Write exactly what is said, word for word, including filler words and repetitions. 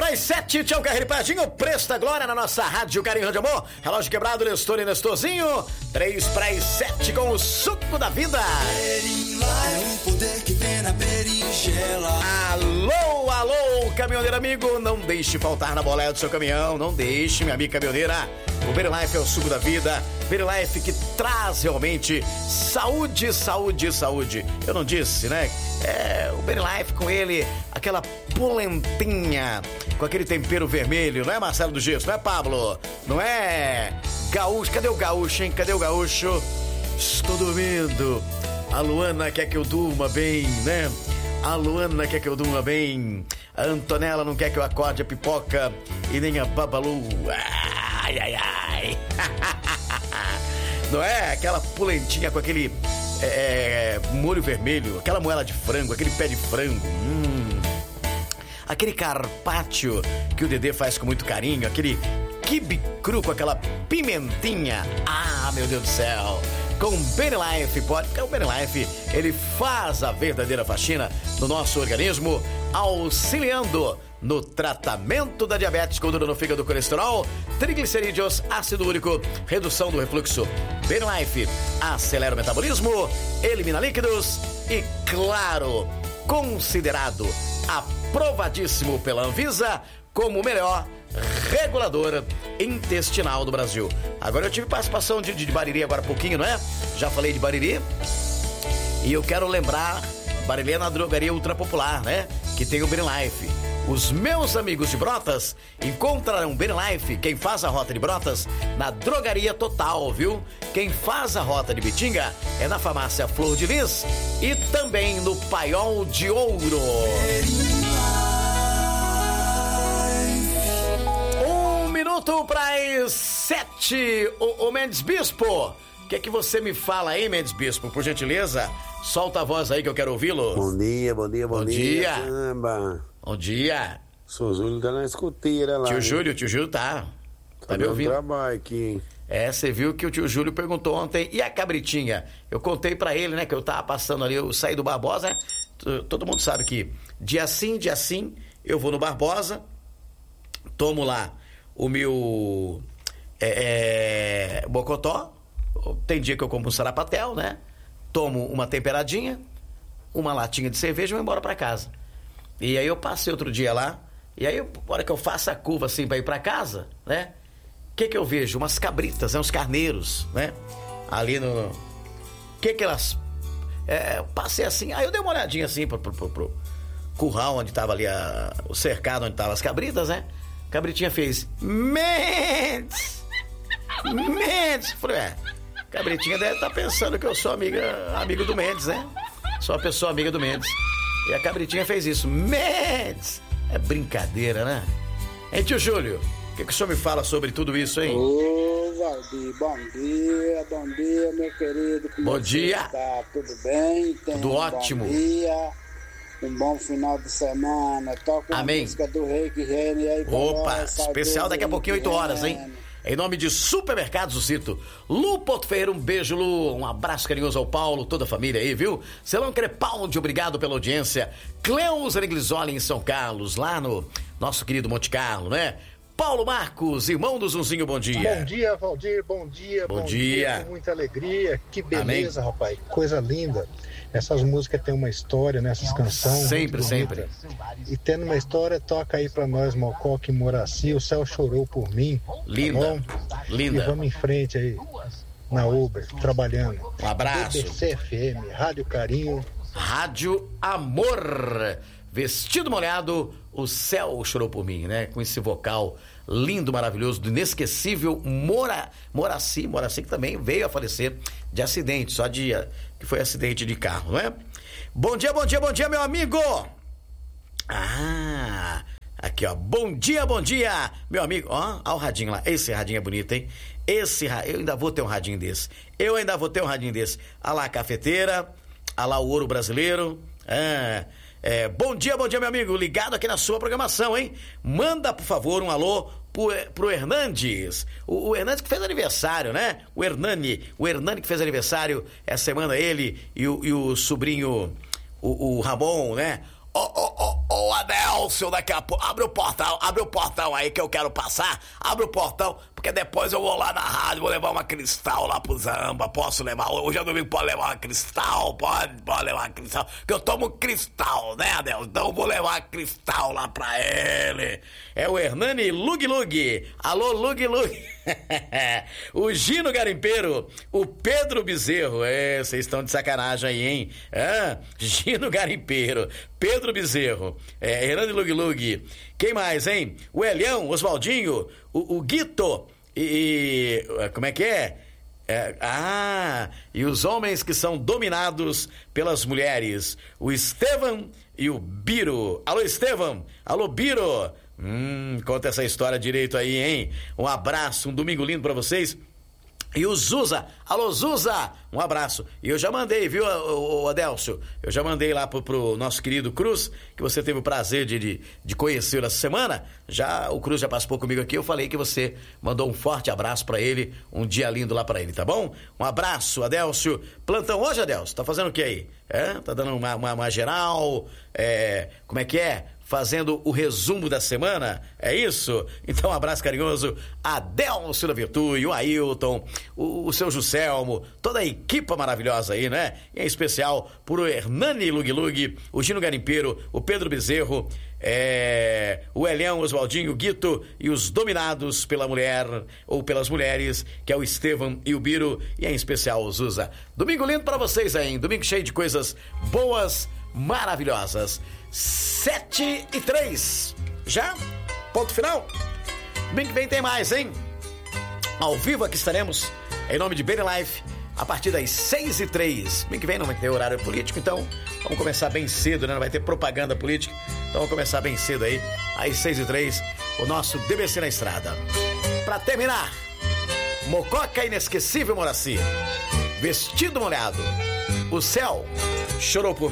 para as sete, tchau, Carreiro Padinho, Presta Glória na nossa Rádio Carinho de Amor. Relógio quebrado, Nestor e Nestorzinho. três para as sete com o suco da vida. É um poder que vem na berinjela. Alô, alô, caminhoneiro amigo, não deixe faltar na boleia do seu caminhão, não deixe, minha amiga caminhoneira. O Berilife é o suco da vida, Berilife que traz realmente saúde, saúde, saúde. Eu não disse, né? É o Berilife com ele, aquela polentinha, com aquele tempero vermelho, não é, Marcelo do Gesso? Não é, Pablo? Não é? Gaúcho, cadê o gaúcho, hein? Cadê o gaúcho? Estou dormindo. A Luana quer que eu durma bem, né? A Luana quer que eu durma bem. A Antonella não quer que eu acorde a pipoca e nem a Babalu. Ai, ai, ai. Não é? Aquela polentinha com aquele é, molho vermelho, aquela moela de frango, aquele pé de frango. Hum. Aquele carpaccio que o Dedê faz com muito carinho, aquele quibe cru com aquela pimentinha. Ah, meu Deus do céu. Com o Berilife, pode, porque o Berilife, ele faz a verdadeira faxina no nosso organismo, auxiliando no tratamento da diabetes, gordura no fígado, colesterol, triglicerídeos, ácido úrico, redução do refluxo. Berilife acelera o metabolismo, elimina líquidos e, claro, considerado aprovadíssimo pela Anvisa como o melhor regulador intestinal do Brasil. Agora eu tive participação de, de Bariri agora há pouquinho, não é? Já falei de Bariri. E eu quero lembrar, Bariri é na drogaria ultra popular, né? Que tem o Berilife. Os meus amigos de Brotas encontrarão Berilife, quem faz a rota de Brotas, na Drogaria Total, viu? Quem faz a rota de Bitinga é na farmácia Flor de Lis e também no Paiol de Ouro. Minuto para as sete, ô, ô Mendes Bispo, o que é que você me fala aí, Mendes Bispo, por gentileza? Solta a voz aí que eu quero ouvi-lo. Bom dia, bom dia, bom, bom dia. dia. Samba. Bom dia. Sou Júlio tá na escuteira lá. Tio hein? Júlio, tio Júlio tá. Tá, tá me ouvindo? Trabalho aqui. É, você viu que o tio Júlio perguntou ontem, e a cabritinha? Eu contei pra ele, né, que eu tava passando ali, eu saí do Barbosa, né? Todo mundo sabe que dia sim, dia sim, eu vou no Barbosa, tomo lá o meu é, é, bocotó, tem dia que eu como um sarapatel, né? Tomo uma temperadinha, uma latinha de cerveja e vou embora pra casa. E aí eu passei outro dia lá, e aí, na hora que eu faço a curva assim pra ir pra casa, né? O que que eu vejo? Umas cabritas, né? Uns carneiros, né? Ali no... O que que elas... É, eu passei assim, aí eu dei uma olhadinha assim pro, pro, pro, pro curral onde tava ali, a, o cercado onde tava as cabritas, né? Cabritinha fez Mendes! Mendes! Falei, é, Cabritinha deve estar pensando que eu sou amiga, amigo do Mendes, né? Sou uma pessoa amiga do Mendes. E a Cabritinha fez isso. Mendes! É brincadeira, né? Hein, tio Júlio? O que, que o senhor me fala sobre tudo isso, hein? Ô, Valdir, bom dia, bom dia, meu querido. Como bom dia. Tá tudo bem? Tem tudo um ótimo. Bom dia. Um bom final de semana. Toca a música do Rei que Reine aí. Opa, especial daqui a pouquinho, oito horas, hein? Em nome de Supermercados do Cito, Lu Porto Ferreira, um beijo, Lu, um abraço carinhoso ao Paulo, toda a família aí, viu? Celão Crepaldi, obrigado pela audiência. Cleusa Neglisoli em São Carlos, lá no nosso querido Monte Carlo, né? Paulo Marcos, irmão do Zunzinho, bom dia. Bom dia, Valdir, bom dia. Bom, bom dia. dia. Com muita alegria, que beleza, Amém. Rapaz, coisa linda. Essas músicas têm uma história, né? Essas canções. Sempre, sempre. E tendo uma história, toca aí pra nós, Mococa e Moraci, o céu chorou por mim. Linda, tá linda. E vamos em frente aí, na Uber, trabalhando. Um abraço. B B C F M, Rádio Carinho. Rádio Amor. Vestido molhado, o céu chorou por mim, né? Com esse vocal lindo, maravilhoso, do inesquecível Mora, Moraci, Moraci que também veio a falecer de acidente, só de que foi acidente de carro, não é? Bom dia, bom dia, bom dia, meu amigo! Ah, aqui ó, bom dia, bom dia, meu amigo, ó, ó o radinho lá, esse radinho é bonito, hein? Esse, eu ainda vou ter um radinho desse, eu ainda vou ter um radinho desse, olha lá a cafeteira, olha lá o ouro brasileiro, ah... É, bom dia, bom dia, meu amigo, ligado aqui na sua programação, hein? Manda, por favor, um alô pro, pro Hernandes, o, o Hernandes que fez aniversário, né? O Hernani, o Hernani que fez aniversário essa semana, ele e o, e o sobrinho, o, o Ramon, né? Ô, ô, ô, ô, Adélcio, daqui a pouco, abre o portão, abre o portão aí que eu quero passar, abre o portão, porque depois eu vou lá na rádio, vou levar uma Cristal lá pro Zamba, posso levar, hoje é domingo, pode levar uma Cristal, pode, pode levar uma Cristal, que eu tomo Cristal, né, Adélcio? Então eu vou levar uma Cristal lá pra ele. É o Hernani Lug Lug, alô Lug Lug, o Gino Garimpeiro, o Pedro Bezerro, é, vocês estão de sacanagem aí, hein? É, Gino Garimpeiro, Pedro Bezerro, é, Hernani Lug Lug, quem mais, hein? O Elião, Oswaldinho, o, o Guito, e, e... como é que é? é? Ah, e os homens que são dominados pelas mulheres, o Estevam e o Biro. Alô, Estevam, alô, Biro. Hum, conta essa história direito aí, hein? Um abraço, um domingo lindo pra vocês. E o Zuza, alô Zuza, um abraço. E eu já mandei, viu, o, o Adélcio? Eu já mandei lá pro, pro nosso querido Cruz, que você teve o prazer de, de, de conhecer essa semana. Já, o Cruz já passou comigo aqui, eu falei que você mandou um forte abraço pra ele, um dia lindo lá pra ele, tá bom? Um abraço, Adélcio. Plantão hoje, Adélcio, tá fazendo o que aí? É? Tá dando uma, uma, uma geral? É, como é que é? Fazendo o resumo da semana, é isso? Então um abraço carinhoso a Adélcio da Virtude, o Ailton, o, o seu Juscelmo, toda a equipe maravilhosa aí, né? E em especial por o Hernani Lug Lug, o Gino Garimpeiro, o Pedro Bezerro, é, o Elião, Oswaldinho, o Guito e os dominados pela mulher ou pelas mulheres, que é o Estevam e o Biro, e em especial o Zuza. Domingo lindo pra vocês aí, hein? Domingo cheio de coisas boas, maravilhosas. Sete e três. Já? Ponto final? Domingo que vem tem mais, hein? Ao vivo aqui estaremos, em nome de Bene Life, a partir das seis e três. Domingo que vem não vai ter horário político, então vamos começar bem cedo, né? Não vai ter propaganda política, então vamos começar bem cedo aí, às seis e três, o nosso D B C na estrada. Pra terminar, Mococa Inesquecível Moraci, Vestido Molhado, o céu chorou por